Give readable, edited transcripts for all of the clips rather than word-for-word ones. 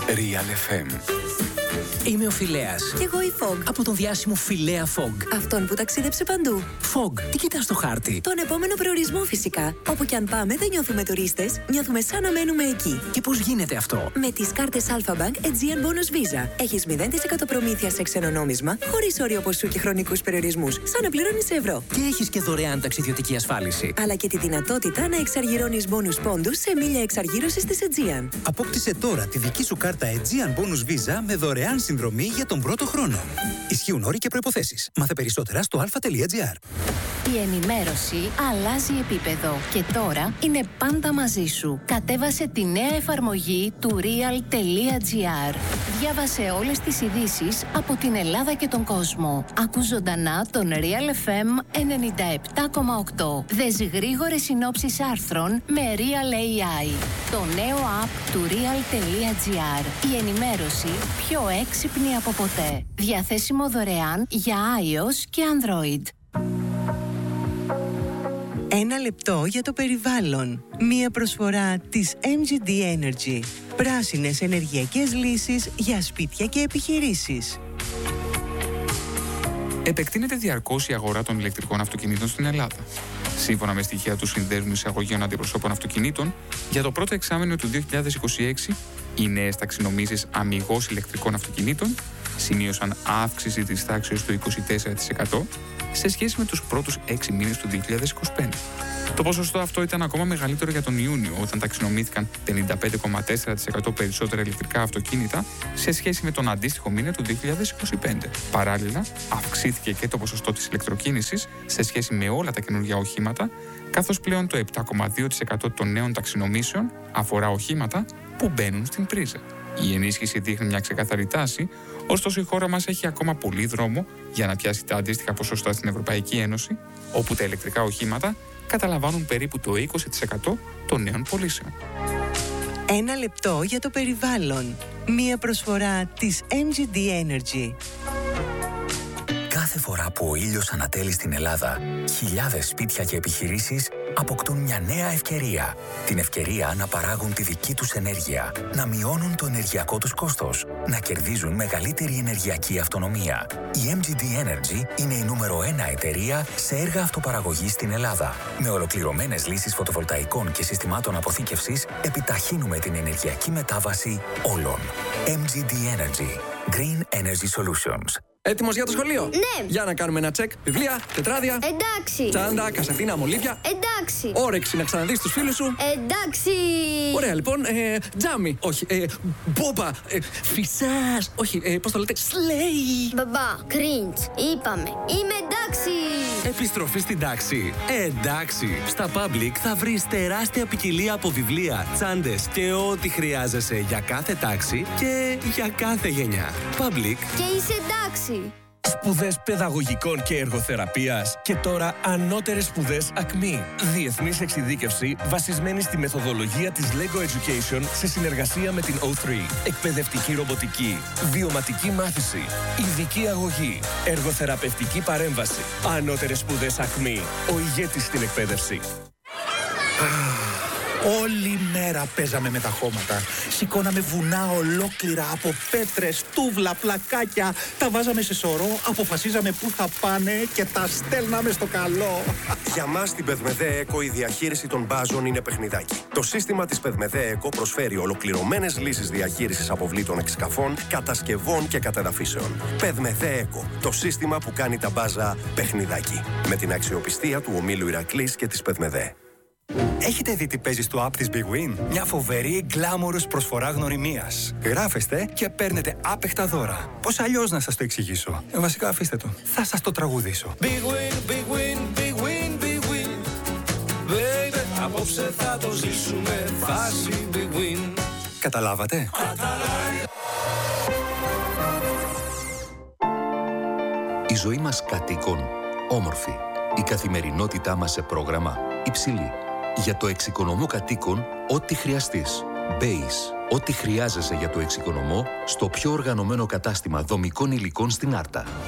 Real FM. Είμαι ο Φιλέας. Κι εγώ η Fog. Από τον διάσημο Φιλέα Fog. Αυτόν που ταξίδεψε παντού. Fog, τι κοιτάς στο χάρτη? Τον επόμενο προορισμό φυσικά. Όπου κι αν πάμε δεν νιώθουμε τουρίστες, νιώθουμε σαν να μένουμε εκεί. Και πώς γίνεται αυτό? Με τις κάρτες Alpha Bank Aegean Bonus Visa. Έχεις 0% προμήθεια σε ξένο νόμισμα, χωρίς όριο ποσού και χρονικούς περιορισμούς, σαν να πληρώνεις ευρώ. Και έχεις και δωρεάν ταξιδιωτική ασφάλιση. Αλλά και τη δυνατότητα να εξαργυρώνεις bonus πόντους σε μίλια εξαργύρωσης της Aegean. Απόκτησε τώρα τη δική σου κάρτα Aegean Bonus Visa με δωρεάν συνδρομή για τον πρώτο χρόνο. Ισχύουν όροι και προϋποθέσεις. Μάθε περισσότερα στο alpha.gr. Η ενημέρωση αλλάζει επίπεδο και τώρα είναι πάντα μαζί σου. Κατέβασε τη νέα εφαρμογή του real.gr. Διάβασε όλες τις ειδήσεις από την Ελλάδα και τον κόσμο. Άκου ζωντανά τον Real FM 97,8. Δες γρήγορες συνόψεις άρθρων με Real AI. Το νέο app του real.gr. Η ενημέρωση πιο έξυπνη από ποτέ. Διαθέσιμο δωρεάν για iOS και Android. Ένα λεπτό για το περιβάλλον. Μία προσφορά της MGD Energy. Πράσινες ενεργειακές λύσεις για σπίτια και επιχειρήσεις. Επεκτείνεται διαρκώς η αγορά των ηλεκτρικών αυτοκινήτων στην Ελλάδα. Σύμφωνα με στοιχεία του Συνδέσμου Εισαγωγέων Αντιπροσώπων Αυτοκινήτων, για το πρώτο εξάμηνο του 2026, οι νέες ταξινομήσεις αμιγώς ηλεκτρικών αυτοκινήτων σημείωσαν αύξηση της τάξης του 24% σε σχέση με τους πρώτους 6 μήνες του 2025. Το ποσοστό αυτό ήταν ακόμα μεγαλύτερο για τον Ιούνιο, όταν ταξινομήθηκαν 55,4% περισσότερα ηλεκτρικά αυτοκίνητα σε σχέση με τον αντίστοιχο μήνα του 2025. Παράλληλα, αυξήθηκε και το ποσοστό της ηλεκτροκίνησης σε σχέση με όλα τα καινούργια οχήματα, καθώς πλέον το 7,2% των νέων ταξινομήσεων αφορά οχήματα που μπαίνουν στην πρίζα. Η ενίσχυση δείχνει μια ξεκάθαρη τάση, ωστόσο η χώρα μας έχει ακόμα πολύ δρόμο για να πιάσει τα αντίστοιχα ποσοστά στην Ευρωπαϊκή Ένωση, όπου τα ηλεκτρικά οχήματα καταλαμβάνουν περίπου το 20% των νέων πωλήσεων. Ένα λεπτό για το περιβάλλον. Μία προσφορά της MGD Energy. Κάθε φορά που ο ήλιος ανατέλει στην Ελλάδα, χιλιάδες σπίτια και επιχειρήσεις αποκτούν μια νέα ευκαιρία. Την ευκαιρία να παράγουν τη δική τους ενέργεια, να μειώνουν το ενεργειακό τους κόστος, να κερδίζουν μεγαλύτερη ενεργειακή αυτονομία. Η MGD Energy είναι η νούμερο 1 εταιρεία σε έργα αυτοπαραγωγής στην Ελλάδα. Με ολοκληρωμένες λύσεις φωτοβολταϊκών και συστημάτων αποθήκευσης, επιταχύνουμε την ενεργειακή μετάβαση όλων. MGD Energy. Green Energy Solutions. Έτοιμος για το σχολείο? Ναι. Για να κάνουμε ένα τσεκ. Βιβλία, τετράδια. Εντάξει. Τσάντα, κασετίνα, μολύβια. Εντάξει. Όρεξη να ξαναδείς τους φίλους σου. Εντάξει. Ωραία, λοιπόν. Τζάμι. Όχι. Μπόμπα. Φυσάς. Όχι. Πώς το λέτε? Σλέι. Μπαμπά, cringe. Είπαμε. Είμαι εντάξει. Επιστροφή στην τάξη. Εντάξει. Στα Public θα βρεις τεράστια ποικιλία από βιβλία, τσάντες και ό,τι χρειάζεσαι για κάθε τάξη και για κάθε γενιά. Public. Και είσαι εντάξει. Σπουδές παιδαγωγικών και εργοθεραπείας και τώρα ανώτερες σπουδές ΑΚΜΗ. Διεθνής εξειδίκευση βασισμένη στη μεθοδολογία της LEGO Education σε συνεργασία με την O3. Εκπαιδευτική ρομποτική, βιωματική μάθηση, ειδική αγωγή, εργοθεραπευτική παρέμβαση. Ανώτερες σπουδές ΑΚΜΗ. Ο ηγέτης στην εκπαίδευση. Όλη μέρα παίζαμε με τα χώματα. Σηκώναμε βουνά ολόκληρα από πέτρες, τούβλα, πλακάκια. Τα βάζαμε σε σωρό, αποφασίζαμε πού θα πάνε και τα στέλναμε στο καλό. Για μας στην Πεδμεδέ Eco η διαχείριση των μπάζων είναι παιχνιδάκι. Το σύστημα της Πεδμεδέ Eco προσφέρει ολοκληρωμένες λύσεις διαχείρισης αποβλήτων εξκαφών, κατασκευών και κατεδαφίσεων. Πεδμεδέ Eco, το σύστημα που κάνει τα μπάζα παιχνιδάκι. Με την αξιοπιστία του ομίλου Ηρακλής και της Πεδμεδέ. Έχετε δει τι παίζει στο app της Big Win? Μια φοβερή γκλάμορος προσφορά γνωριμίας. Γράφεστε και παίρνετε άπεχτα δώρα. Πώς αλλιώς να σας το εξηγήσω? Βασικά αφήστε το. Θα σας το τραγουδήσω. Big Win, Big Win, Big Win, Big Win. Baby, απόψε θα το ζήσουμε φάση Big Win. Καταλάβατε? Η ζωή μας κατοίκων όμορφη. Η καθημερινότητά μας σε πρόγραμμα υψηλή. Για το εξοικονομό κατοίκων, ό,τι χρειαστείς. Base. Ό,τι χρειάζεσαι για το εξοικονομό στο πιο οργανωμένο κατάστημα δομικών υλικών στην Άρτα.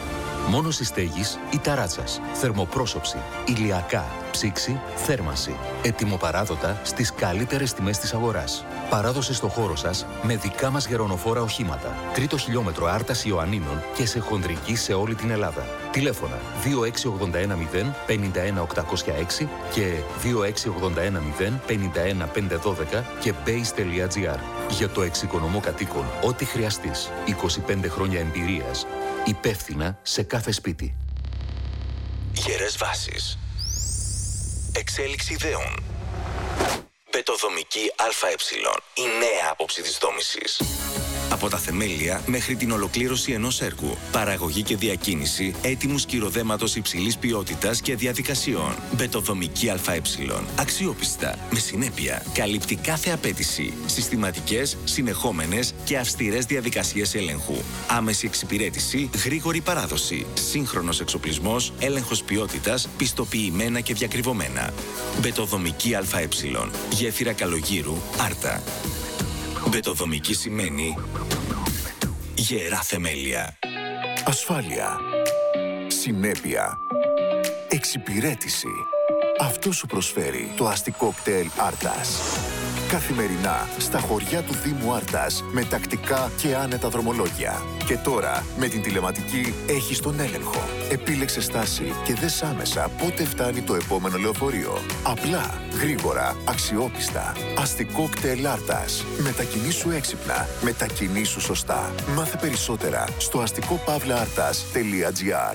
Μόνωση στέγης ή ταράτσας. Θερμοπρόσωψη, ηλιακά, ψήξη, θέρμανση. Ετοιμοπαράδοτα στις καλύτερες τιμές της αγοράς. Παράδοση στο χώρο σας με δικά μας γερονοφόρα οχήματα. 3ο χιλιόμετρο Άρτας Ιωαννίνων και σε χοντρική σε όλη την Ελλάδα. Τηλέφωνα 26810 51806 και 26810 51512 και base.gr. Για το εξοικονομώ κατοίκον, ό,τι χρειαστείς. 25 χρόνια εμπειρίας. Υπεύθυνα σε κάθε σπίτι. Γερές βάσεις. Εξέλιξη ιδεών. Μπετοδομική ΑΕ. Η νέα άποψη της δόμησης. Από τα θεμέλια μέχρι την ολοκλήρωση ενός έργου. Παραγωγή και διακίνηση έτοιμου σκυροδέματος υψηλής ποιότητας και διαδικασιών. Μπετοδομική ΑΕ. Αξιόπιστα, με συνέπεια. Καλύπτει κάθε απέτηση. Συστηματικές, συνεχόμενες και αυστηρές διαδικασίες έλεγχου. Άμεση εξυπηρέτηση, γρήγορη παράδοση. Σύγχρονος εξοπλισμός, έλεγχος ποιότητας, πιστοποιημένα και διακριβωμένα. Μπετοδομική ΑΕ. Γέφυρα Καλογύρου, Άρτα. Μπετοδομική σημαίνει γερά θεμέλια. Ασφάλεια. Συνέπεια. Εξυπηρέτηση. Αυτό σου προσφέρει το αστικό κτέλ Άρτας. Καθημερινά στα χωριά του Δήμου Άρτας με τακτικά και άνετα δρομολόγια. Και τώρα με την τηλεματική έχεις τον έλεγχο. Επίλεξε στάση και δες άμεσα πότε φτάνει το επόμενο λεωφορείο. Απλά, γρήγορα, αξιόπιστα. Αστικό κτέλ Άρτας. Μετακινήσου έξυπνα. Μετακινήσου σωστά. Μάθε περισσότερα στο αστικοπαύλαartas.gr.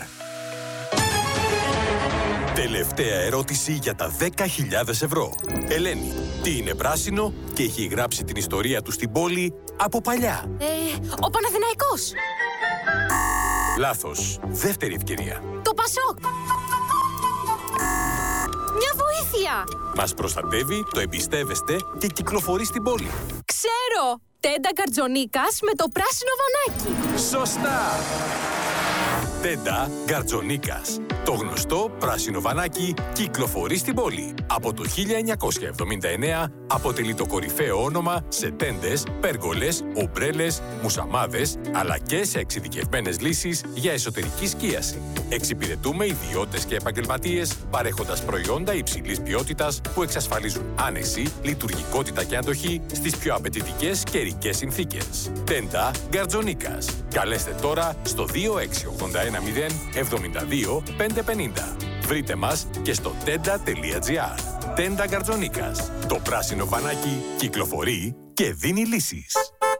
Τελευταία ερώτηση για τα 10.000 ευρώ. Ελένη, τι είναι πράσινο και έχει γράψει την ιστορία του στην πόλη από παλιά? Ο Παναθηναϊκός. Λάθος. Δεύτερη ευκαιρία. Το Πασόκ. Μια βοήθεια. Μας προστατεύει, το εμπιστεύεστε και κυκλοφορεί στην πόλη. Ξέρω. Τέντα Γκαρτζονίκας με το πράσινο βανάκι. Σωστά. Τέντα Γκαρτζονίκας. Το γνωστό πράσινο βανάκι κυκλοφορεί στην πόλη. Από το 1979 αποτελεί το κορυφαίο όνομα σε τέντες, πέργολες, ομπρέλες, μουσαμάδες, αλλά και σε εξειδικευμένες λύσεις για εσωτερική σκίαση. Εξυπηρετούμε ιδιώτες και επαγγελματίες, παρέχοντας προϊόντα υψηλής ποιότητας που εξασφαλίζουν άνεση, λειτουργικότητα και αντοχή στις πιο απαιτητικές καιρικές συνθήκες. Τέντα Γκαρτζονίκας. Καλέστε τώρα στο 26810 72 550. Βρείτε μας και στο tenda.gr. Τέντα Γκαρτζονίκας. Το πράσινο βανάκι κυκλοφορεί και δίνει λύσεις.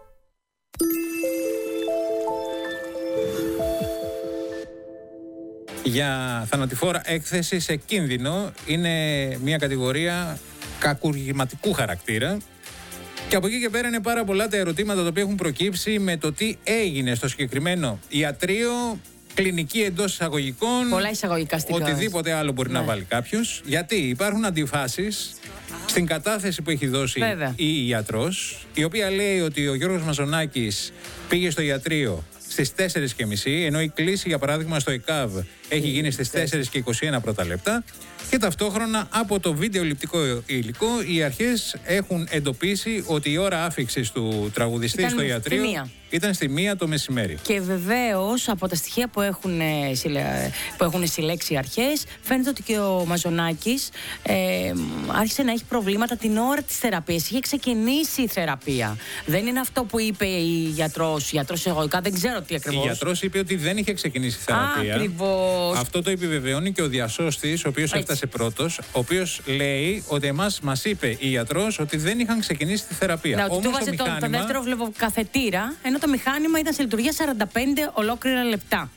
Για θανατηφόρα έκθεση σε κίνδυνο είναι μια κατηγορία κακουργηματικού χαρακτήρα. Και από εκεί και πέρα είναι πάρα πολλά τα ερωτήματα τα οποία έχουν προκύψει με το τι έγινε στο συγκεκριμένο ιατρείο, κλινική εντός εισαγωγικών. Πολλά εισαγωγικά στην οτιδήποτε άλλο μπορεί να βάλει κάποιος. Γιατί υπάρχουν αντιφάσεις στην κατάθεση που έχει δώσει η ιατρός, η οποία λέει ότι ο Γιώργος Μαζονάκης πήγε στο ιατρείο στις 4:30, ενώ η κλήση, για παράδειγμα, στο ΕΚΑΒ έχει γίνει στις 4:21 πρώτα λεπτά. Και ταυτόχρονα από το βίντεο ληπτικό υλικό οι αρχές έχουν εντοπίσει ότι η ώρα άφιξης του τραγουδιστή στο ιατρείο ήταν στη 1 το μεσημέρι. Και βεβαίως από τα στοιχεία που έχουν συλλέξει οι αρχές, φαίνεται ότι και ο Μαζονάκης άρχισε να έχει προβλήματα την ώρα της θεραπείας. Είχε ξεκινήσει η θεραπεία. Δεν είναι αυτό που είπε η γιατρός εγωικά, δεν ξέρω τι ακριβώς. Η γιατρός είπε ότι δεν είχε ξεκινήσει η θεραπεία. Ακριβώς. Αυτό το επιβεβαιώνει και ο διασώστης, ο οποίος έφτασε πρώτος, ο οποίος λέει ότι μας είπε η γιατρός ότι δεν είχαν ξεκινήσει τη θεραπεία. Ναι, ότι του βάζε το δεύτερο βλεβοκαθετήρα, ενώ το μηχάνημα ήταν σε λειτουργία 45 ολόκληρα λεπτά.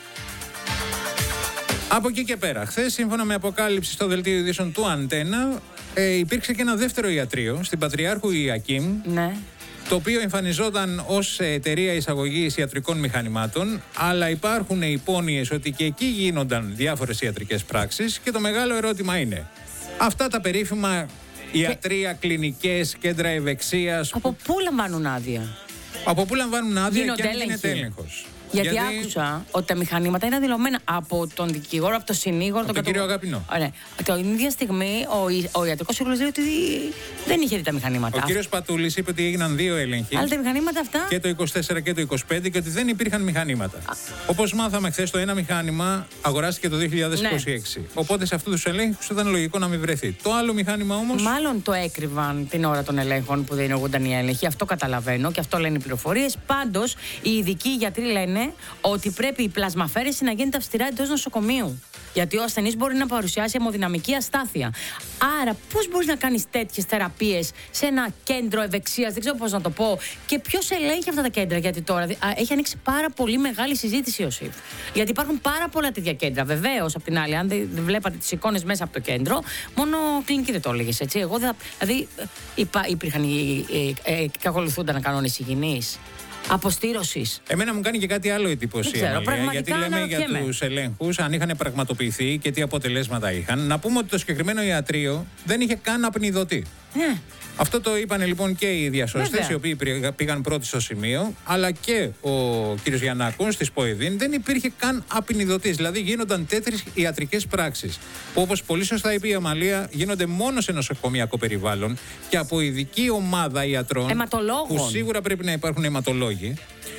Από εκεί και πέρα, χθες, σύμφωνα με αποκάλυψη στο δελτίο ειδήσεων του Αντένα, υπήρξε και ένα δεύτερο ιατρείο στην Πατριάρχου Ιακήμ. Ναι. Το οποίο εμφανιζόταν ως εταιρεία εισαγωγής ιατρικών μηχανημάτων, αλλά υπάρχουν υπόνοιες ότι και εκεί γίνονταν διάφορες ιατρικές πράξεις και το μεγάλο ερώτημα είναι, αυτά τα περίφημα ιατρεία, κλινικές, κέντρα ευεξίας... Από πού λαμβάνουν άδεια? Από πού λαμβάνουν άδεια και αν γίνεται έλεγχος? Γιατί άκουσα ότι τα μηχανήματα είναι δηλωμένα από τον δικηγόρο, από τον συνήγορο. Από τον κύριο Αγαπηνό. Ωραία. Την ίδια στιγμή ο ιατρικός σύμβουλος λέει ότι δεν είχε δει τα μηχανήματα. Ο κύριος Πατούλης είπε ότι έγιναν 2 έλεγχοι. Αλλά τα μηχανήματα αυτά. Και το 24 και το 25 και ότι δεν υπήρχαν μηχανήματα. Όπως μάθαμε χθες, το ένα μηχάνημα αγοράστηκε το 2026. Ναι. Οπότε σε αυτούς τους ελέγχους ήταν λογικό να μην βρεθεί. Το άλλο μηχάνημα όμως. Μάλλον το έκρυβαν την ώρα των ελέγχων που δεν ενεργούνταν οι έλεγχοι. Αυτό καταλαβαίνω και αυτό λένε οι πληροφορίες. Πάντως, οι ειδικοί γιατροί λένε ότι πρέπει η πλασμαφαίρεση να γίνεται αυστηρά εντός νοσοκομείου. Γιατί ο ασθενής μπορεί να παρουσιάσει αιμοδυναμική αστάθεια. Άρα, πώς μπορείς να κάνεις τέτοιες θεραπείες σε ένα κέντρο ευεξίας, δεν ξέρω πώς να το πω, και ποιος ελέγχει αυτά τα κέντρα? Γιατί τώρα έχει ανοίξει πάρα πολύ μεγάλη συζήτηση ο ΣΥΦ. Γιατί υπάρχουν πάρα πολλά τέτοια κέντρα. Βεβαίως, απ' την άλλη, αν δεν βλέπατε τις εικόνες μέσα από το κέντρο, μόνο κλινική δεν το έλεγες, έτσι. Εγώ δηλαδή υπήρχαν και ακολουθούνταν κανόνες υγιεινής. Αποστήρωσης. Εμένα μου κάνει και κάτι άλλο εντύπωση. Γιατί λέμε για τους ελέγχους, αν είχαν πραγματοποιηθεί και τι αποτελέσματα είχαν. Να πούμε ότι το συγκεκριμένο ιατρείο δεν είχε καν απνιδωτή. Αυτό το είπαν λοιπόν και οι διασώστες, οι οποίοι πήγαν πρώτοι στο σημείο, αλλά και ο κύριος Γιαννάκος της ΠΟΕΔΗΝ. Δεν υπήρχε καν απεινιδωτής. Δηλαδή γίνονταν τέτοιες ιατρικές πράξεις, που όπως πολύ σωστά είπε η Αμαλία, γίνονται μόνο σε νοσοκομιακό περιβάλλον και από ειδική ομάδα ιατρών. Που σίγουρα πρέπει να υπάρχουν αιματολόγοι.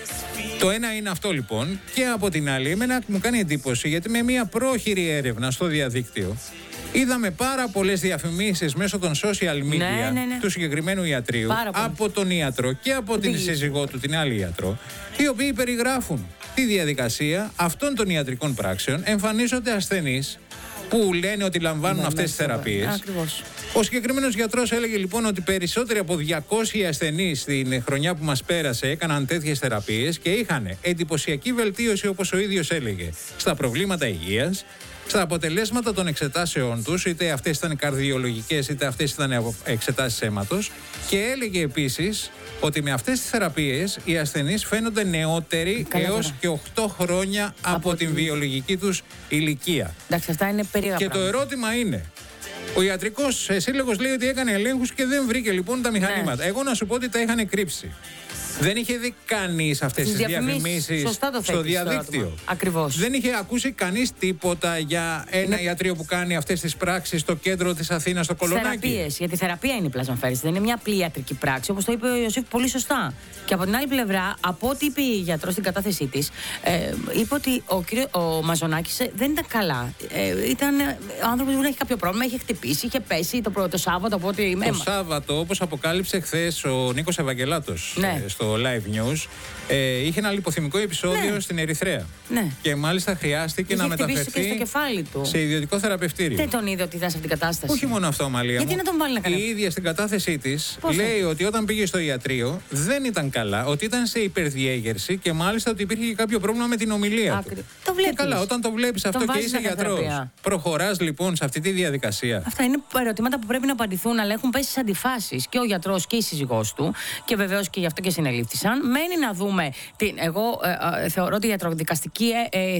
Το ένα είναι αυτό λοιπόν. Και από την άλλη, εμένα μου κάνει εντύπωση, γιατί με μια πρόχειρη έρευνα στο διαδίκτυο είδαμε πάρα πολλές διαφημίσεις μέσω των social media του συγκεκριμένου ιατρείου, από τον ιατρό και από την σύζυγό του, την άλλη ιατρό, οι οποίοι περιγράφουν τη διαδικασία αυτών των ιατρικών πράξεων. Εμφανίζονται ασθενείς που λένε ότι λαμβάνουν αυτές τις θεραπείες. Ο συγκεκριμένος γιατρός έλεγε λοιπόν ότι περισσότεροι από 200 ασθενείς την χρονιά που μας πέρασε έκαναν τέτοιες θεραπείες και είχαν εντυπωσιακή βελτίωση, όπως ο ίδιος έλεγε, στα προβλήματα υγείας, στα αποτελέσματα των εξετάσεων τους, είτε αυτές ήταν καρδιολογικές είτε αυτές ήταν εξετάσεις αίματος, και έλεγε επίσης ότι με αυτές τις θεραπείες οι ασθενείς φαίνονται νεότεροι έως και 8 χρόνια από την βιολογική τους ηλικία. Εντάξει, αυτά είναι περίεργα. Και το ερώτημα είναι, ο ιατρικός σύλλογος λέει ότι έκανε ελέγχους και δεν βρήκε λοιπόν τα μηχανήματα. Εγώ να σου πω ότι τα είχαν κρύψει. Δεν είχε δει κανείς αυτές τις διαφημίσεις στο διαδίκτυο. Ακριβώς. Δεν είχε ακούσει κανείς τίποτα για ένα ιατρείο που κάνει αυτές τις πράξεις στο κέντρο της Αθήνας, στο Κολονάκι. Θεραπείες. Γιατί θεραπεία είναι η πλασμαφαίρεση. Δεν είναι μια απλή ιατρική πράξη, όπως το είπε ο Ιωσήφ πολύ σωστά. Και από την άλλη πλευρά, από ό,τι είπε η γιατρός στην κατάθεσή της, είπε ότι ο Μαζονάκης δεν ήταν καλά. Ήταν άνθρωπος που έχει κάποιο πρόβλημα, είχε χτυπήσει, είχε πέσει το Σάββατο. Το Σάββατο, όπως αποκάλυψε χθες ο Νίκος Ευαγγελάτος στο Live News, είχε ένα λιποθυμικό επεισόδιο στην Ερυθρέα. Και μάλιστα χρειάστηκε να μεταφερθεί στο κεφάλι του σε ιδιωτικό θεραπευτήριο. Δεν τον είδε ότι ήταν σε αυτήν την κατάσταση. Όχι μόνο αυτό, Αμαλία. Γιατί να τον βάλει να κάνει? Η ίδια στην κατάθεσή της λέει ότι όταν πήγε στο ιατρείο δεν ήταν καλά, ότι ήταν σε υπερδιέγερση και μάλιστα ότι υπήρχε και κάποιο πρόβλημα με την ομιλία του. Το βλέπεις. Και καλά, όταν το βλέπεις αυτό και είσαι γιατρός, προχωράς λοιπόν σε αυτή τη διαδικασία. Αυτά είναι ερωτήματα που πρέπει να απαντηθούν, αλλά έχουν πέσει σε αντιφάσεις και ο γιατρός και η σύζυγός του, και βεβαίως και γι' αυτό και συνελήφθησαν. Μένει να δούμε. Εγώ θεωρώ ότι η ιατροδικαστική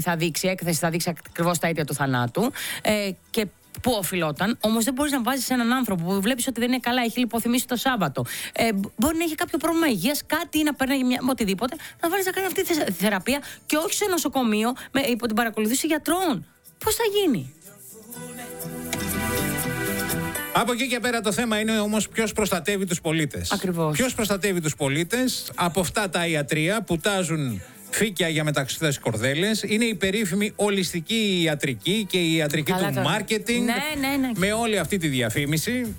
έκθεση θα δείξει ακριβώς τα αίτια του θανάτου και πού οφειλόταν. Όμως δεν μπορείς να βάζεις έναν άνθρωπο που βλέπεις ότι δεν είναι καλά, έχει λιποθυμήσει το Σάββατο. Μπορεί να έχει κάποιο πρόβλημα υγείας, κάτι να παίρνει οτιδήποτε, να βάλεις να κάνει αυτή τη θεραπεία και όχι σε νοσοκομείο υπό την παρακολουθήση γιατρών. Πώς θα γίνει? Από εκεί και πέρα το θέμα είναι όμως ποιος προστατεύει τους πολίτες. Ακριβώς. Ποιος προστατεύει τους πολίτες από αυτά τα ιατρεία που τάζουν φύκια για μεταξωτές κορδέλες? Είναι η περίφημη ολιστική ιατρική και η ιατρική του μάρκετινγκ. Με όλη αυτή τη διαφήμιση.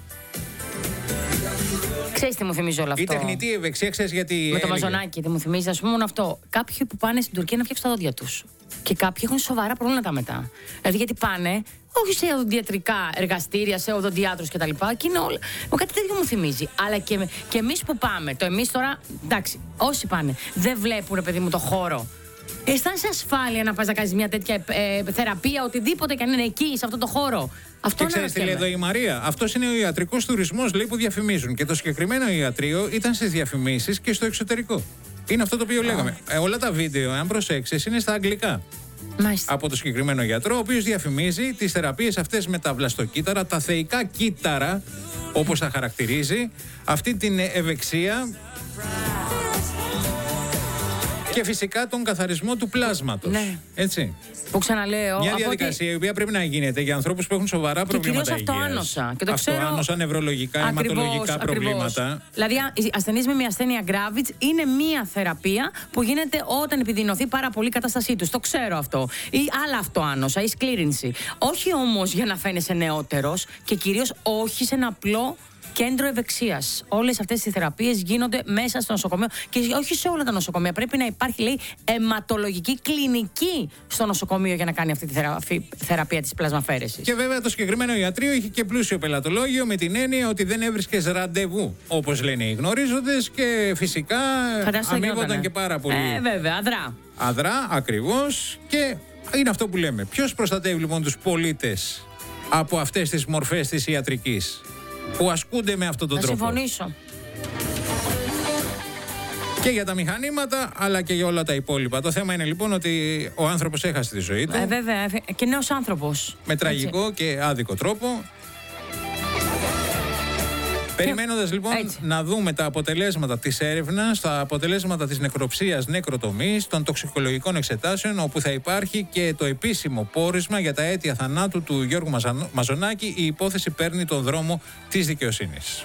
Ξέρεις τι μου θυμίζει όλο αυτό? Η τεχνητή ευεξία, ξέρεις γιατί? Με το Μαζονάκι, τι μου θυμίζει? Ας πούμε μόνο αυτό. Κάποιοι που πάνε στην Τουρκία να φτιάξουν τα δόντια τους. Και κάποιοι έχουν σοβαρά προβλήματα μετά. Δηλαδή γιατί πάνε, όχι σε οδοντιατρικά εργαστήρια, σε οδοντιάτρους κτλ. Και είναι όλα. Κάτι τέτοιο μου θυμίζει. Αλλά και εμείς που πάμε, το εμείς τώρα, εντάξει, όσοι πάνε, δεν βλέπουν, ρε παιδί μου, το χώρο. Αισθάνεσαι ασφάλεια να πας να κάνεις μια τέτοια θεραπεία, οτιδήποτε και αν είναι εκεί, σε αυτό το χώρο? Αυτό και ξέρεις τι λέει εδώ η Μαρία? Αυτός είναι ο ιατρικός τουρισμός, λέει, που διαφημίζουν. Και το συγκεκριμένο ιατρείο ήταν στις διαφημίσεις και στο εξωτερικό. Είναι αυτό το οποίο λέγαμε. Όλα τα βίντεο, αν προσέξεις, είναι στα αγγλικά. Μάλιστα. Από το συγκεκριμένο γιατρό, ο οποίος διαφημίζει τις θεραπείες αυτές με τα βλαστοκύτταρα, τα θεϊκά κύτταρα, όπως τα χαρακτηρίζει, αυτή την ευεξία. Και φυσικά τον καθαρισμό του πλάσματος. Ναι. Έτσι. Που ξαναλέω. Μια διαδικασία η οποία πρέπει να γίνεται για ανθρώπους που έχουν σοβαρά προβλήματα υγείας. Αυτοάνοσα. Και το αυτοάνοσα, νευρολογικά, αιματολογικά προβλήματα. Δηλαδή, οι ασθενείς με μια ασθένεια Γκράβιτς είναι μια θεραπεία που γίνεται όταν επιδεινωθεί πάρα πολύ η κατάστασή τους. Το ξέρω αυτό. Ή άλλα αυτοάνοσα, ή σκλήρινση. Όχι όμως για να φαίνεσαι νεότερος και κυρίως όχι σε ένα απλό κέντρο ευεξίας. Όλες αυτές οι θεραπείες γίνονται μέσα στο νοσοκομείο και όχι σε όλα τα νοσοκομεία. Πρέπει να υπάρχει, λέει, αιματολογική κλινική στο νοσοκομείο για να κάνει αυτή τη θεραπεία της πλασμαφαίρεσης. Και βέβαια το συγκεκριμένο ιατρείο είχε και πλούσιο πελατολόγιο με την έννοια ότι δεν έβρισκες ραντεβού, όπως λένε οι γνωρίζοντες, και φυσικά αμείβονταν και πάρα πολύ. Βέβαια, αδρά. Αδρά, ακριβώς, και είναι αυτό που λέμε. Ποιος προστατεύει λοιπόν τους πολίτες από αυτές τις μορφές της ιατρικής που ασκούνται με αυτόν τον τρόπο? Συμφωνήσω. Και για τα μηχανήματα, αλλά και για όλα τα υπόλοιπα. Το θέμα είναι λοιπόν ότι ο άνθρωπος έχασε τη ζωή του. Βέβαια, και νέος άνθρωπος. Με τραγικό και άδικο τρόπο. Περιμένοντας λοιπόν να δούμε τα αποτελέσματα της έρευνας, τα αποτελέσματα της νεκροψίας νεκροτομής, των τοξικολογικών εξετάσεων, όπου θα υπάρχει και το επίσημο πόρισμα για τα αίτια θανάτου του Γιώργου Μαζονάκη, η υπόθεση παίρνει τον δρόμο της δικαιοσύνης.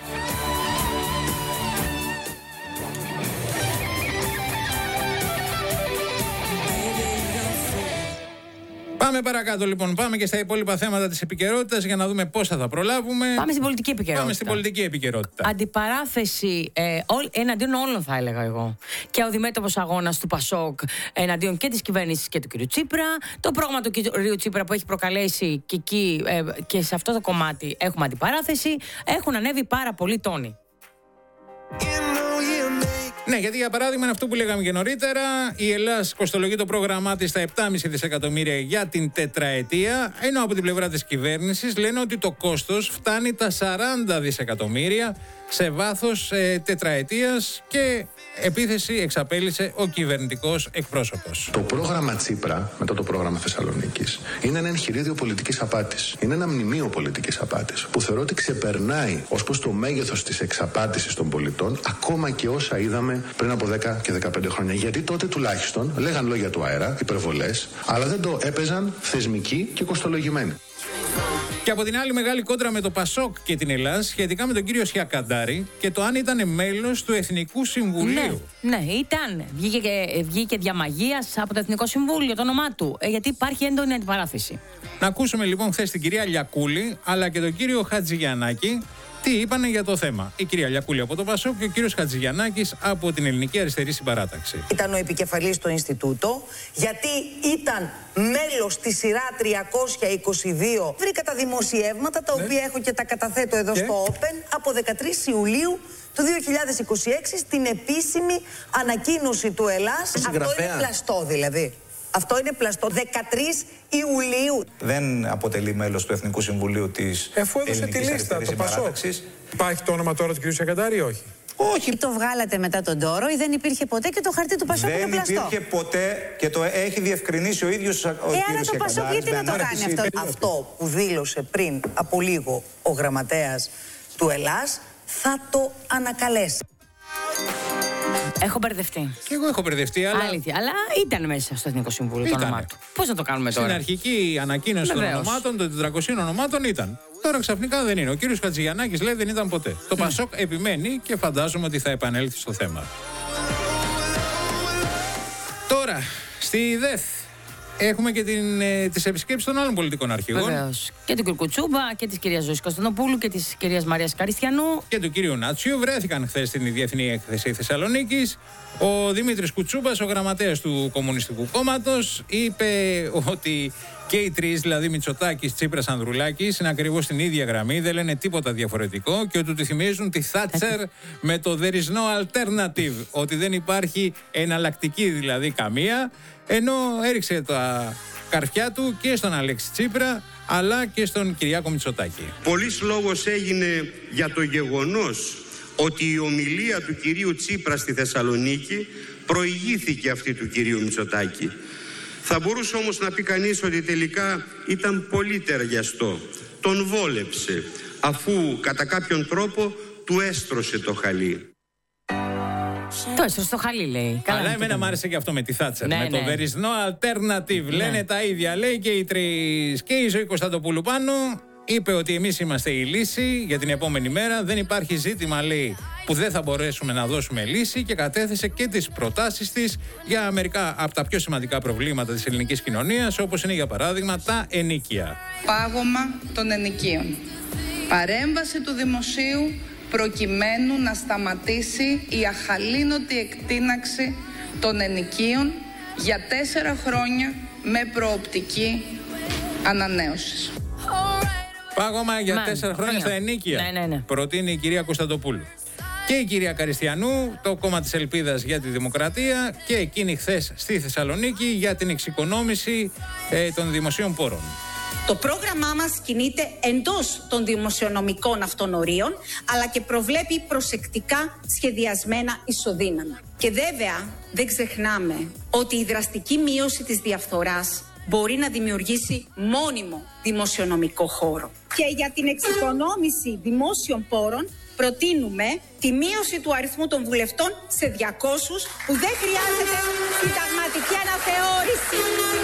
Πάμε παρακάτω λοιπόν, πάμε και στα υπόλοιπα θέματα της επικαιρότητας για να δούμε πώς θα προλάβουμε. Πάμε στην πολιτική επικαιρότητα. Πάμε στην πολιτική επικαιρότητα. Αντιπαράθεση εναντίον όλων, θα έλεγα εγώ. Και ο διμέτωπος αγώνας του Πασόκ εναντίον και της κυβέρνησης και του κ. Τσίπρα. Το πρόγραμμα του κ. Τσίπρα που έχει προκαλέσει και εκεί και σε αυτό το κομμάτι έχουμε αντιπαράθεση. Έχουν ανέβει πάρα πολλοί τόνοι. Ναι, γιατί για παράδειγμα είναι αυτό που λέγαμε και νωρίτερα. Η Ελλάδα κοστολογεί το πρόγραμμά της στα 7,5 δισεκατομμύρια για την τετραετία, ενώ από την πλευρά της κυβέρνησης λένε ότι το κόστος φτάνει τα 40 δισεκατομμύρια σε βάθος τετραετίας, και επίθεση εξαπέλυσε ο κυβερνητικός εκπρόσωπος. Το πρόγραμμα Τσίπρα, μετά το πρόγραμμα Θεσσαλονίκης, είναι ένα εγχειρίδιο πολιτικής απάτης. Είναι ένα μνημείο πολιτικής απάτης που θεωρώ ότι ξεπερνάει ως προς το μέγεθος της εξαπάτησης των πολιτών ακόμα και όσα είδαμε πριν από 10 και 15 χρόνια. Γιατί τότε τουλάχιστον λέγαν λόγια του αέρα, υπερβολές, αλλά δεν το έπαιζαν θεσμικοί και κοστολογημένοι. Και από την άλλη, μεγάλη κόντρα με το Πασόκ και την Ελλάδα σχετικά με τον κύριο Σιακαντάρη και το αν ήταν μέλος του Εθνικού Συμβουλίου. Ναι, ήταν. Βγήκε διαμαγείας από το Εθνικό Συμβούλιο το όνομά του. Γιατί υπάρχει έντονη αντιπαράθεση. Να ακούσουμε λοιπόν χθες την κυρία Λιακούλη αλλά και τον κύριο Χατζηγιαννάκη τι είπανε για το θέμα. Η κυρία Λιακούλη από το Πασόκ και ο κύριος Χατζηγιαννάκης από την Ελληνική Αριστερή Συμπαράταξη. Ήταν ο επικεφαλής στο Ινστιτούτο, γιατί ήταν μέλος στη σειρά 322. Βρήκα τα δημοσιεύματα, τα οποία έχω και τα καταθέτω εδώ στο Open, από 13 Ιουλίου του 2026 στην επίσημη ανακοίνωση του Ελλάς. Αυτό είναι πλαστό δηλαδή. Αυτό είναι πλαστό. 13 Ιουλίου. Δεν αποτελεί μέλος του Εθνικού Συμβουλίου της Ελληνικής Αριστερής Συμπαράταξης. Υπάρχει το όνομα τώρα του κ. Σιακαντάρη ή όχι? Όχι. Το βγάλατε μετά τον τόρο ή δεν υπήρχε ποτέ και το χαρτί του Πασόκ είναι πλαστό? Δεν υπήρχε ποτέ και το έχει διευκρινίσει ο ίδιος ο κ. Σιακαντάρης. Άρα το Πασόκ γιατί να το κάνει αυτό? Αυτό που δήλωσε πριν από λίγο ο γραμματέας του Ελλάς θα το ανακαλέσει. Έχω μπερδευτεί. Και εγώ έχω μπερδευτεί, αλλά. Αλήθεια. Αλλά ήταν μέσα στο Εθνικό Συμβούλιο το όνομά του. Πώς να το κάνουμε τώρα? Στην αρχική ανακοίνωση των ονομάτων, των 400 ονομάτων ήταν. Τώρα ξαφνικά δεν είναι. Ο κύριος Χατζηγιαννάκης λέει δεν ήταν ποτέ. Το Πασόκ επιμένει και φαντάζομαι ότι θα επανέλθει στο θέμα. Τώρα, στη ΔΕΘ έχουμε και τις επισκέψεις των άλλων πολιτικών αρχηγών. Βεβαίως. Και του κ. Κουτσούμπα και της κυρίας Ζωής Κωνσταντοπούλου και της κυρίας Μαρίας Καριστιανού. Και του κύριου Νάτσιου. Βρέθηκαν χθες στην Διεθνή Έκθεση Θεσσαλονίκης. Ο Δημήτρης Κουτσούμπας, ο γραμματέας του Κομμουνιστικού Κόμματος, είπε ότι και οι τρεις, δηλαδή Μητσοτάκης, Τσίπρας, Ανδρουλάκης, είναι ακριβώς στην ίδια γραμμή, δεν λένε τίποτα διαφορετικό και ότι του θυμίζουν τη Θάτσερ με το there is no alternative, ότι δεν υπάρχει εναλλακτική δηλαδή καμία, ενώ έριξε τα καρφιά του και στον Αλέξη Τσίπρα αλλά και στον Κυριάκο Μητσοτάκη. Πολύς λόγος έγινε για το γεγονός ότι η ομιλία του κυρίου Τσίπρα στη Θεσσαλονίκη προηγήθηκε αυτή του κυρίου Μητσοτάκη. Θα μπορούσε όμως να πει κανείς ότι τελικά ήταν πολύ ταιριαστό. Τον βόλεψε, αφού κατά κάποιον τρόπο του έστρωσε το χαλί. Τόσο στο χαλί λέει. Αλλά εμένα μου άρεσε και αυτό με τη Θάτσερ. Ναι, με το ναι. There is no alternative. Ναι. Λένε τα ίδια. Λέει και οι τρεις. Και η Ζωή Κωνσταντοπούλου πάνω είπε ότι εμείς είμαστε η λύση για την επόμενη μέρα. Δεν υπάρχει ζήτημα, λέει, που δεν θα μπορέσουμε να δώσουμε λύση, και κατέθεσε και τις προτάσεις της για μερικά από τα πιο σημαντικά προβλήματα της ελληνικής κοινωνίας, όπως είναι για παράδειγμα τα ενοίκια. Πάγωμα των ενοικίων. Παρέμβαση του δημοσίου προκειμένου να σταματήσει η αχαλήνωτη εκτείναξη των ενοικίων για 4 χρόνια με προοπτική ανανέωσης. Πάγωμα για 4 χρόνια στα ενοίκια. Ναι. Προτείνει η κυρία Κωνσταντοπούλου. Και η κυρία Καριστιανού, το κόμμα της Ελπίδας για τη Δημοκρατία, και εκείνη χθες στη Θεσσαλονίκη για την εξοικονόμηση των δημοσίων πόρων. Το πρόγραμμά μας κινείται εντός των δημοσιονομικών αυτών ορίων, αλλά και προβλέπει προσεκτικά σχεδιασμένα ισοδύναμα. Και βέβαια δεν ξεχνάμε ότι η δραστική μείωση της διαφθοράς μπορεί να δημιουργήσει μόνιμο δημοσιονομικό χώρο. Και για την εξοικονόμηση δημόσιων πόρων προτείνουμε τη μείωση του αριθμού των βουλευτών σε 200 που δεν χρειάζεται συνταγματική αναθεώρηση.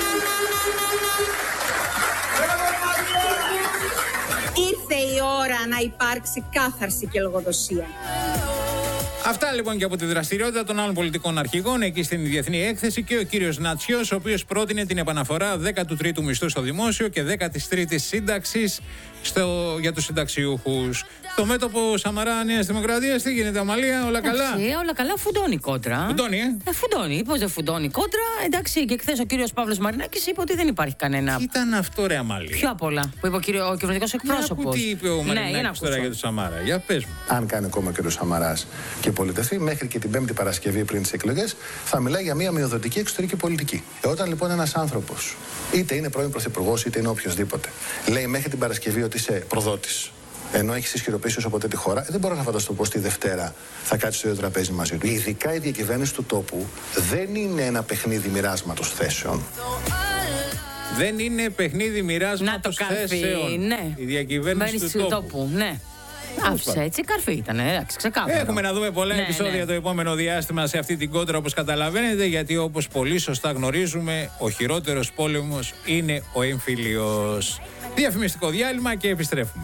Ήρθε η ώρα να υπάρξει κάθαρση και λογοδοσία. Αυτά λοιπόν και από τη δραστηριότητα των άλλων πολιτικών αρχηγών εκεί στην Διεθνή Έκθεση, και ο κύριος Νατσιός, ο οποίος πρότεινε την επαναφορά 13ου μισθού στο δημόσιο και 13ης σύνταξης για τους συνταξιούχους. Στο μέτωπο Σαμαρά Νέας Δημοκρατίας, τι γίνεται, Αμαλία, όλα καλά? Όλα καλά, φουντώνει κόντρα. Φουντώνει, φουντώνει. Πώς δεν φουντώνει κόντρα? Εντάξει, και χθες ο κύριος Παύλος Μαρινάκης είπε ότι δεν υπάρχει κανένα. Τι ήταν αυτό, ρε Αμαλία? Ποιο απ' όλα που είπε ο κυβερνητικός εκπρόσωπος? Τι είπε ο Μαρινάκης τώρα για τον Σαμάρα? Για πες μου. Αν κάνει ακόμα και ο Σαμαράς και πολιτευτεί, μέχρι και την 5η Παρασκευή πριν τις εκλογές, θα μιλάει για μια μειοδοτική εξωτερική πολιτική. Όταν λοιπόν ένας άνθρωπος, είτε είναι πρώην πρωθυπουργός, είτε είναι οποιοδήποτε, λέει μέχρι την Παρασκευή ότι είσαι προδότης, ενώ έχει ισχυροποιήσει όσο ποτέ τη χώρα, δεν μπορώ να φανταστώ πως τη Δευτέρα θα κάτσει στο ίδιο τραπέζι μαζί του. Ειδικά η διακυβέρνηση του τόπου δεν είναι ένα παιχνίδι μοιράσματος θέσεων. Δεν είναι παιχνίδι μοιράσματος θέσεων. Ναι. Η διακυβέρνηση του τόπου. Ναι. Άφησε έτσι, καρφί ήταν, εντάξει, ξεκάθαρο. Έχουμε να δούμε πολλά επεισόδια το επόμενο διάστημα σε αυτή την κόντρα, όπως καταλαβαίνετε, γιατί όπως πολύ σωστά γνωρίζουμε, ο χειρότερος πόλεμος είναι ο εμφυλίος. Διαφημιστικό διάλειμμα και επιστρέφουμε.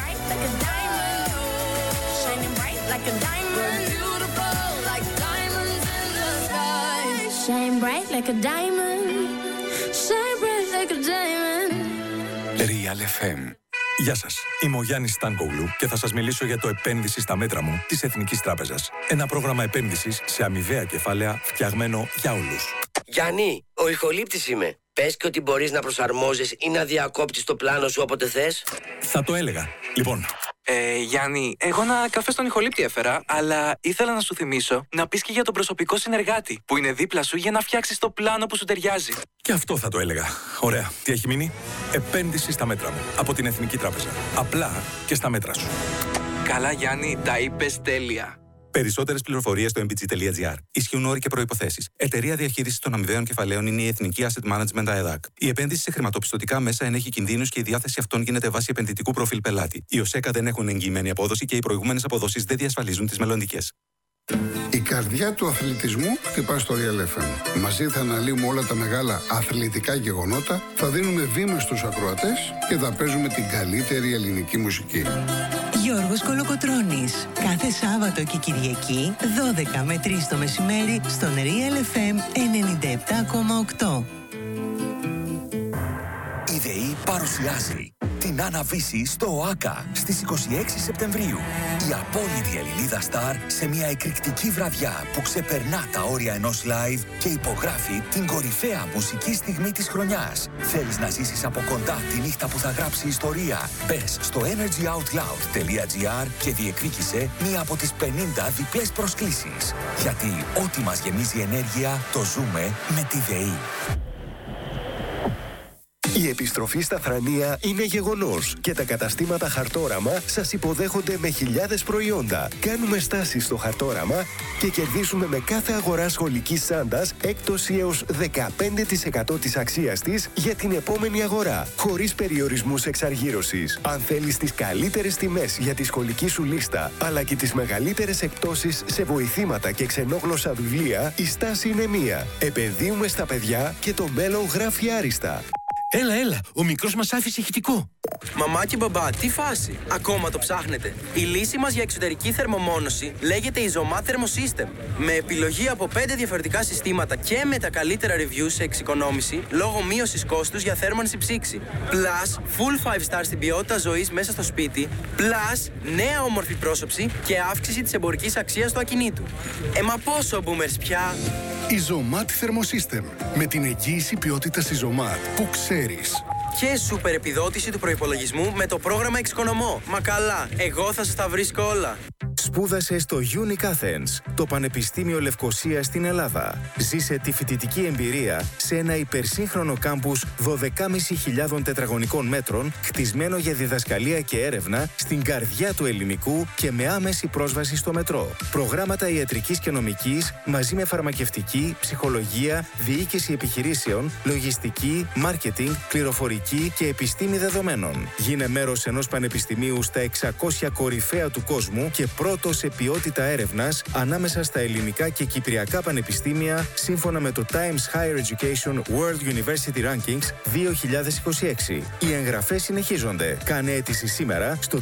Real FM. Γεια σας, είμαι ο Γιάννης Στάνκογλου και θα σας μιλήσω για το επένδυση στα μέτρα μου της Εθνικής Τράπεζας. Ένα πρόγραμμα επένδυσης σε αμοιβαία κεφάλαια φτιαγμένο για όλους. Γιάννη, ο ηχολήπτης είμαι. Πες και ότι μπορείς να προσαρμόζεις ή να διακόπτεις το πλάνο σου όποτε θες. Θα το έλεγα. Λοιπόν. Γιάννη, εγώ ένα καφέ στον ηχολήπτη έφερα, αλλά ήθελα να σου θυμίσω να πεις και για τον προσωπικό συνεργάτη που είναι δίπλα σου για να φτιάξεις το πλάνο που σου ταιριάζει. Και αυτό θα το έλεγα. Ωραία. Τι έχει μείνει? Επένδυση στα μέτρα μου. Από την Εθνική Τράπεζα. Απλά και στα μέτρα σου. Καλά, Γιάννη, τα είπες τέλεια. Περισσότερες πληροφορίες στο mbg.gr. Ισχύουν όροι και προϋποθέσεις. Εταιρεία διαχείρισης των αμοιβαίων κεφαλαίων είναι η Εθνική Asset Management ΑΕΔΑΚ. Η επένδυση σε χρηματοπιστωτικά μέσα ενέχει κινδύνους και η διάθεση αυτών γίνεται βάσει επενδυτικού προφίλ πελάτη. Οι ΟΣΕΚΑ δεν έχουν εγγυημένη απόδοση και οι προηγούμενες αποδόσεις δεν διασφαλίζουν τις μελλοντικές. Η καρδιά του αθλητισμού χτυπά στο Real FM. Μαζί θα αναλύουμε όλα τα μεγάλα αθλητικά γεγονότα, θα δίνουμε βήμα στους ακροατές και θα παίζουμε την καλύτερη ελληνική μουσική. Γιώργος Κολοκοτρώνης. Κάθε Σάββατο και Κυριακή, 12 με 3 το μεσημέρι, στον Real FM 97,8. Η ΔΕΗ παρουσιάζει την Άννα-Βύση στο ΟΑΚΑ στις 26 Σεπτεμβρίου. Η απόλυτη Ελληνίδα Σταρ σε μια εκρηκτική βραδιά που ξεπερνά τα όρια ενός live και υπογράφει την κορυφαία μουσική στιγμή της χρονιάς. Θέλεις να ζήσεις από κοντά τη νύχτα που θα γράψει ιστορία? Μπες στο energyoutloud.gr και διεκδίκησε μία από τις 50 διπλές προσκλήσεις. Γιατί ό,τι μας γεμίζει ενέργεια το ζούμε με τη ΔΕΗ. Η επιστροφή στα Θρανία είναι γεγονός και τα καταστήματα Χαρτόραμα σας υποδέχονται με χιλιάδες προϊόντα. Κάνουμε στάσεις στο Χαρτόραμα και κερδίσουμε με κάθε αγορά σχολικής τσάντας έκπτωση έως 15% της αξίας της για την επόμενη αγορά, χωρίς περιορισμούς εξαργύρωσης. Αν θέλεις τις καλύτερες τιμές για τη σχολική σου λίστα, αλλά και τις μεγαλύτερες εκπτώσεις σε βοηθήματα και ξενόγλωσσα βιβλία, η στάση είναι μία. Επενδύουμε στα παιδιά και το μέλλον γράφει άριστα. Έλα, ο μικρός μας άφησε ηχητικό. Μαμά και μπαμπά, τι φάση? Ακόμα το ψάχνετε? Η λύση μας για εξωτερική θερμομόνωση λέγεται Isomat Thermosystem. Με επιλογή από 5 διαφορετικά συστήματα και με τα καλύτερα reviews σε εξοικονόμηση λόγω μείωσης κόστους για θέρμανση ψήξη. Plus, full 5 star στην ποιότητα ζωής μέσα στο σπίτι. Plus, νέα όμορφη πρόσωψη και αύξηση της εμπορικής αξίας του ακινήτου. Μα πόσο boomers πια? Isomat Thermosystem. Με την εγγύηση ποιότητας Isomat που ξέρεις. Και σούπερ επιδότηση του προϋπολογισμού με το πρόγραμμα Εξοικονομώ. Μα καλά, εγώ θα σας τα βρίσκω όλα. Σπούδασε στο Unic Athens, το Πανεπιστήμιο Λευκωσίας στην Ελλάδα. Ζήσε τη φοιτητική εμπειρία σε ένα υπερσύγχρονο κάμπους 12.500 τετραγωνικών μέτρων, χτισμένο για διδασκαλία και έρευνα στην καρδιά του ελληνικού και με άμεση πρόσβαση στο μετρό. Προγράμματα ιατρικής και νομικής μαζί με φαρμακευτική, ψυχολογία, διοίκηση επιχειρήσεων, λογιστική, μάρκετινγκ, πληροφορική και επιστήμη δεδομένων. Γίνε μέρος ενός πανεπιστημίου στα 600 κορυφαία του κόσμου και πρώτο σε ποιότητα έρευνας ανάμεσα στα ελληνικά και κυπριακά πανεπιστήμια σύμφωνα με το Times Higher Education World University Rankings 2026. Οι εγγραφές συνεχίζονται. Κάνε αίτηση σήμερα στο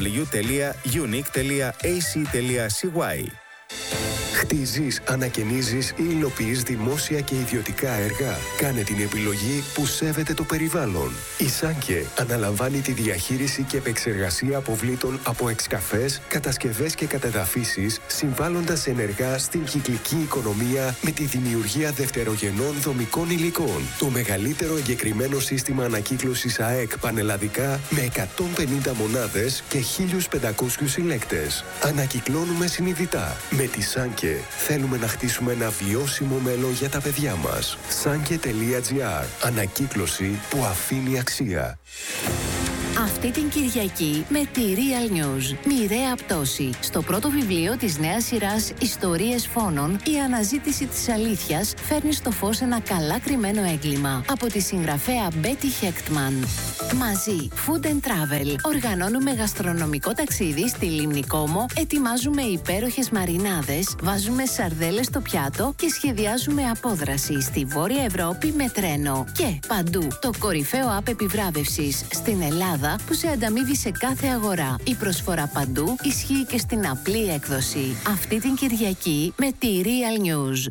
www.unic.ac.cy. Χτίζεις, ανακαινίζεις ή υλοποιείς δημόσια και ιδιωτικά έργα. Κάνε την επιλογή που σέβεται το περιβάλλον. Η Σάνκε αναλαμβάνει τη διαχείριση και επεξεργασία αποβλήτων από εξκαφές, κατασκευές και κατεδαφίσεις, συμβάλλοντας ενεργά στην κυκλική οικονομία με τη δημιουργία δευτερογενών δομικών υλικών. Το μεγαλύτερο εγκεκριμένο σύστημα ανακύκλωσης ΑΕΚ πανελλαδικά με 150 μονάδες και 1.500 συλλέκτες. Ανακυκλώνουμε συνειδητά. Με τη Σάνκε θέλουμε να χτίσουμε ένα βιώσιμο μέλλον για τα παιδιά μας. Sanke.gr. Ανακύκλωση που αφήνει αξία. Αυτή την Κυριακή με τη Real News. Μοιραία πτώση. Στο πρώτο βιβλίο της νέας σειράς Ιστορίες Φόνων, η αναζήτηση της αλήθειας φέρνει στο φως ένα καλά κρυμμένο έγκλημα. Από τη συγγραφέα Betty Hechtman. Μαζί, Food and Travel. Οργανώνουμε γαστρονομικό ταξίδι στη Λίμνη Κόμο, ετοιμάζουμε υπέροχες μαρινάδες, βάζουμε σαρδέλες στο πιάτο και σχεδιάζουμε απόδραση στη Βόρεια Ευρώπη με τρένο. Και παντού, το κορυφαίο app επιβράβευσης στην Ελλάδα που σε ανταμείβει σε κάθε αγορά. Η προσφορά παντού ισχύει και στην απλή έκδοση. Αυτή την Κυριακή με τη Real News.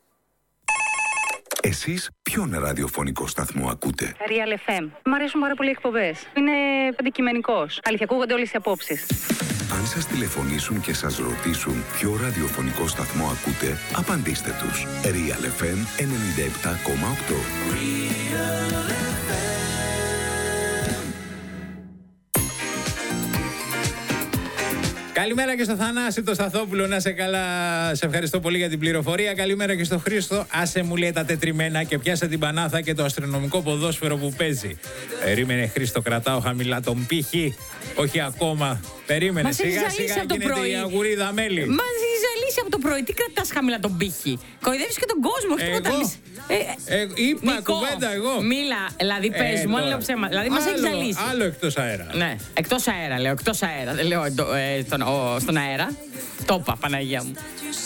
Εσείς ποιον ραδιοφωνικό σταθμό ακούτε? Real FM. Μ' αρέσουν πάρα πολύ οι εκπομπές. Είναι αντικειμενικός. Αλήθεια, ακούγονται όλες οι απόψεις. Αν σας τηλεφωνήσουν και σας ρωτήσουν ποιο ραδιοφωνικό σταθμό ακούτε, απαντήστε τους. Real FM 97,8. Καλημέρα και στο Θανάση το Σταθόπουλο, να σε καλά. Σε ευχαριστώ πολύ για την πληροφορία. Καλημέρα και στο Χρήστο. Άσε μου λέει τα τετριμένα και πιάσε την Πανάθα και το αστρονομικό ποδόσφαιρο που παίζει. Περίμενε Χρήστο, κρατάω χαμηλά τον πύχη. Όχι ακόμα. Περίμενε. Σιγά σιγά γίνεται η αγουρίδα μέλι. Μας έχει ζαλίσει από το πρωί. Τι κρατάς χαμηλά τον πύχη? Κοροϊδεύεις και τον κόσμο, όχι τίποτα άλλο. Είπα κουβέντα εγώ. Μίλα, δηλαδή πες μου, αν λέω ψέμα. Δηλαδή μας έχει ζαλίσει. Άλλο εκτός αέρα. Ναι, εκτός αέρα λέω, εκτός αέρα. Δεν λέω στον αέρα. Το είπα, Παναγία μου.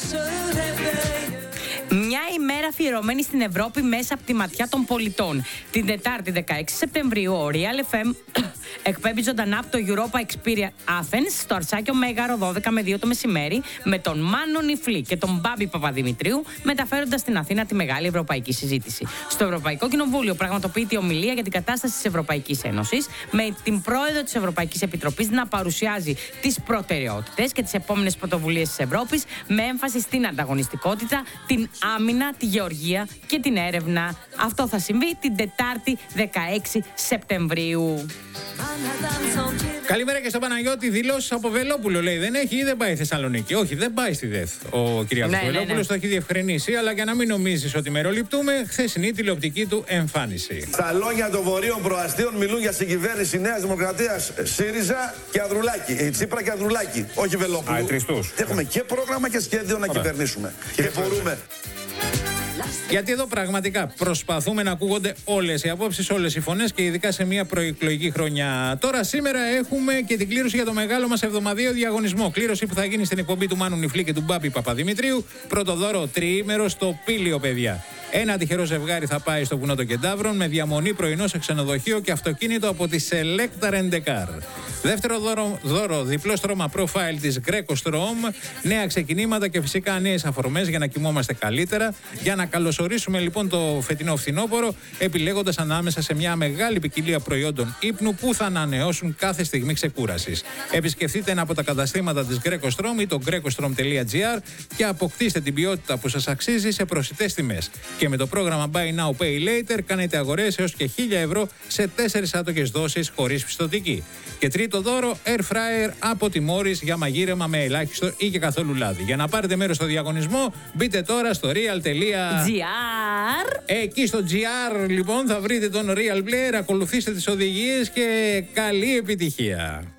Μια ημέρα αφιερωμένη στην Ευρώπη μέσα από τη ματιά των πολιτών. Την Τετάρτη 16 Σεπτεμβρίου ο Real FM εκπέμπει ζωντανά από το Europa Experience Athens στο Αρσάκιο Μέγαρο 12 με 2 το μεσημέρι με τον Μάνο Νιφλή και τον Μπάμπη Παπαδημητρίου, μεταφέροντας στην Αθήνα τη μεγάλη ευρωπαϊκή συζήτηση. Στο Ευρωπαϊκό Κοινοβούλιο πραγματοποιείται η ομιλία για την κατάσταση της Ευρωπαϊκής Ένωσης, με την πρόεδρο της Ευρωπαϊκής Επιτροπής να παρουσιάζει τις προτεραιότητες και τις επόμενες πρωτοβουλίες της Ευρώπης με έμφαση στην ανταγωνιστικότητα, την άμυνα, τη γεωργία και την έρευνα. Αυτό θα συμβεί την Τετάρτη 16 Σεπτεμβρίου. Καλημέρα και στον Παναγιώτη. Δηλώσεις από Βελόπουλο λέει δεν έχει ή δεν πάει Θεσσαλονίκη. Όχι, δεν πάει στη ΔΕΘ. Ο Κυριάκος Βελόπουλος το έχει διευκρινίσει, αλλά για να μην νομίζεις ότι μεροληπτούμε, χθεσινή τηλεοπτική του εμφάνιση. Σαλόνια των Βορείων Προαστίων μιλούν για συγκυβέρνηση Νέας Δημοκρατίας, ΣΥΡΙΖΑ και Ανδρουλάκη. Τσίπρα και Ανδρουλάκη, όχι Βελόπουλου. Έχουμε και πρόγραμμα και σχέδιο να κυβερνήσουμε. Και μπορούμε. Γιατί εδώ πραγματικά προσπαθούμε να ακούγονται όλες οι απόψεις, όλες οι φωνές και ειδικά σε μια προεκλογική χρονιά. Τώρα σήμερα έχουμε και την κλήρωση για το μεγάλο μας εβδομαδιαίο διαγωνισμό. Κλήρωση που θα γίνει στην εκπομπή του Μάνου Νιφλή και του Μπάπη Παπαδημητρίου. Πρώτο δώρο τριήμερο στο Πήλιο, παιδιά. Ένα τυχερό ζευγάρι θα πάει στο βουνό των Κεντάβρων με διαμονή πρωινό σε ξενοδοχείο και αυτοκίνητο από τη Selecta Rent-A-Car. Δεύτερο δώρο διπλό στρώμα profile της Greco Strom. Νέα ξεκινήματα και φυσικά νέες αφορμές για να κοιμόμαστε καλύτερα. Για να καλωσορίσουμε λοιπόν το φετινό φθινόπωρο, επιλέγοντας ανάμεσα σε μια μεγάλη ποικιλία προϊόντων ύπνου που θα ανανεώσουν κάθε στιγμή ξεκούρασης. Επισκεφτείτε ένα από τα καταστήματα της Greco Strom ή το grecostrom.gr και αποκτήστε την ποιότητα που σας αξίζει σε προσιτές τιμές. Και με το πρόγραμμα Buy Now Pay Later κάνετε αγορές έως και 1.000 ευρώ σε 4 άτοκες δόσεις χωρίς πιστωτική. Και τρίτο δώρο, Air Fryer από τη Morris για μαγείρεμα με ελάχιστο ή και καθόλου λάδι. Για να πάρετε μέρος στο διαγωνισμό, μπείτε τώρα στο real.gr. Εκεί στο GR λοιπόν θα βρείτε τον Real Player, ακολουθήστε τις οδηγίες και καλή επιτυχία.